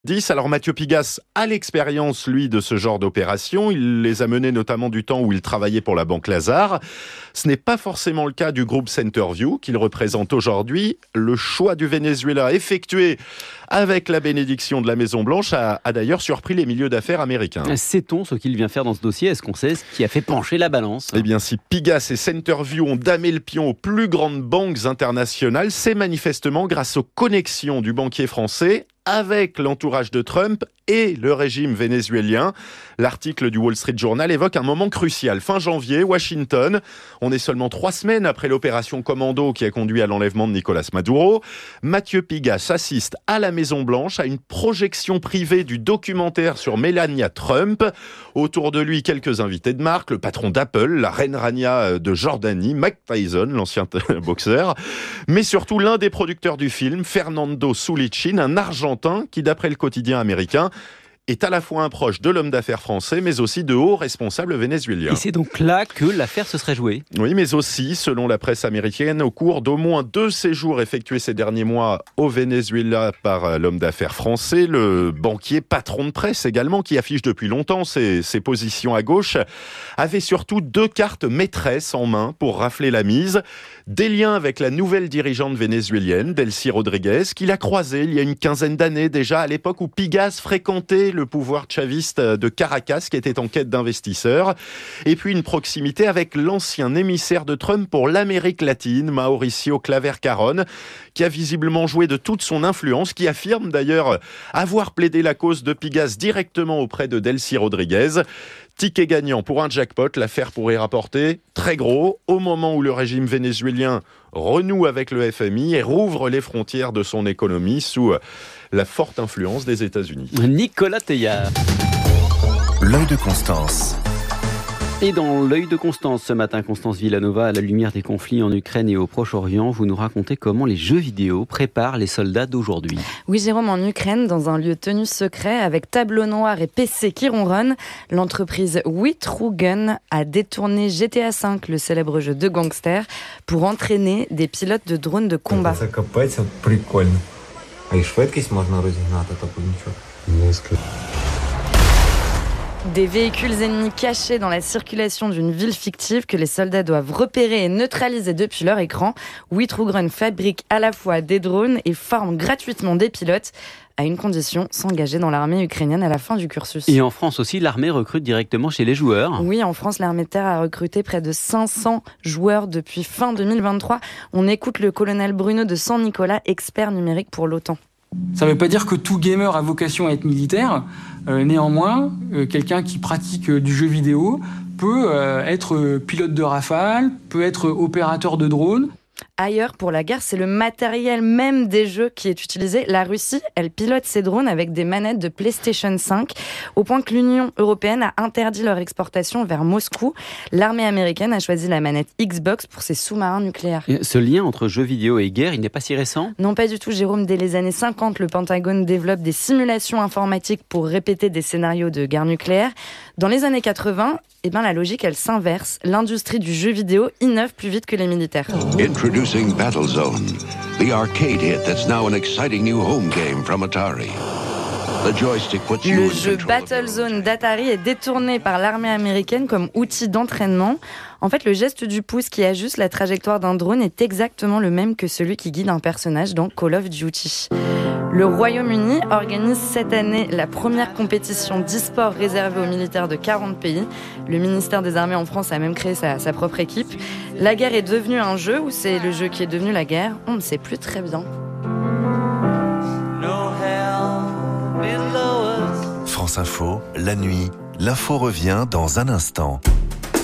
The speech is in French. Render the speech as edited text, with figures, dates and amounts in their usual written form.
Alors Mathieu Pigasse a l'expérience, lui, de ce genre d'opération. Il les a menées notamment du temps où il travaillait pour la Banque Lazare. Ce n'est pas forcément le cas du groupe Centerview qu'il représente aujourd'hui. Le choix du Venezuela effectué avec la bénédiction de la Maison-Blanche a d'ailleurs surpris les milieux d'affaires américains. Sait-on ce qu'il vient faire dans ce dossier ? Est-ce qu'on sait ce qui a fait pencher la balance ? Eh bien, si Pigasse et Centerview ont damé le pion aux plus grandes banques internationales, c'est manifestement grâce aux connexions du banquier français avec l'entourage de Trump et le régime vénézuélien. L'article du Wall Street Journal évoque un moment crucial. Fin janvier, Washington. On est seulement 3 semaines après l'opération Commando qui a conduit à l'enlèvement de Nicolas Maduro. Mathieu Pigasse assiste à la Maison-Blanche à une projection privée du documentaire sur Melania Trump. Autour de lui, quelques invités de marque, le patron d'Apple, la reine Rania de Jordanie, Mike Tyson, l'ancien boxeur, mais surtout l'un des producteurs du film, Fernando Soulitschin, un Argentin qui, d'après le quotidien américain, est à la fois un proche de l'homme d'affaires français, mais aussi de hauts responsables vénézuéliens. Et c'est donc là que l'affaire se serait jouée. Oui, mais aussi, selon la presse américaine, au cours d'au moins 2 séjours effectués ces derniers mois au Venezuela par l'homme d'affaires français, le banquier patron de presse également, qui affiche depuis longtemps ses positions à gauche, avait surtout 2 cartes maîtresses en main pour rafler la mise. Des liens avec la nouvelle dirigeante vénézuélienne, Delcy Rodriguez, qu'il a croisée il y a une quinzaine d'années déjà, à l'époque où Pigasse fréquentait le pouvoir chaviste de Caracas, qui était en quête d'investisseurs. Et puis une proximité avec l'ancien émissaire de Trump pour l'Amérique latine, Mauricio Claver Carón, qui a visiblement joué de toute son influence, qui affirme d'ailleurs avoir plaidé la cause de Pigasse directement auprès de Delcy Rodriguez. Ticket gagnant pour un jackpot, l'affaire pourrait rapporter très gros au moment où le régime vénézuélien renoue avec le FMI et rouvre les frontières de son économie sous la forte influence des États-Unis. Nicolas Teillard. L'œil de Constance. Et dans l'œil de Constance, ce matin, Constance Villanova, à la lumière des conflits en Ukraine et au Proche-Orient, vous nous racontez comment les jeux vidéo préparent les soldats d'aujourd'hui. Oui, Jérôme, en Ukraine, dans un lieu tenu secret, avec tableau noir et PC qui ronronnent, l'entreprise We True Gun a détourné GTA V, le célèbre jeu de gangsters, pour entraîner des pilotes de drones de combat. Des véhicules ennemis cachés dans la circulation d'une ville fictive que les soldats doivent repérer et neutraliser depuis leur écran. We True Gun fabrique à la fois des drones et forme gratuitement des pilotes, à une condition, s'engager dans l'armée ukrainienne à la fin du cursus. Et en France aussi, l'armée recrute directement chez les joueurs. Oui, en France, l'armée de terre a recruté près de 500 joueurs depuis fin 2023. On écoute le colonel Bruno de Saint-Nicolas, expert numérique pour l'OTAN. Ça ne veut pas dire que tout gamer a vocation à être militaire. Néanmoins, quelqu'un qui pratique du jeu vidéo peut être pilote de Rafale, peut être opérateur de drone. Ailleurs, pour la guerre, c'est le matériel même des jeux qui est utilisé. La Russie, elle pilote ses drones avec des manettes de PlayStation 5, au point que l'Union européenne a interdit leur exportation vers Moscou. L'armée américaine a choisi la manette Xbox pour ses sous-marins nucléaires. Et ce lien entre jeux vidéo et guerre, il n'est pas si récent ? Non, pas du tout, Jérôme. Dès les années 50, le Pentagone développe des simulations informatiques pour répéter des scénarios de guerre nucléaire. Dans les années 80, la logique, elle s'inverse. L'industrie du jeu vidéo innove plus vite que les militaires. Introducing Battlezone, the arcade hit that's now an exciting new home game from Atari. Le jeu Battlezone d'Atari est détourné par l'armée américaine comme outil d'entraînement. En fait, le geste du pouce qui ajuste la trajectoire d'un drone est exactement le même que celui qui guide un personnage dans Call of Duty. Le Royaume-Uni organise cette année la première compétition d'e-sport réservée aux militaires de 40 pays. Le ministère des Armées en France a même créé sa propre équipe. La guerre est devenue un jeu ou c'est le jeu qui est devenu la guerre ? On ne sait plus très bien. France Info, la nuit, l'info revient dans un instant.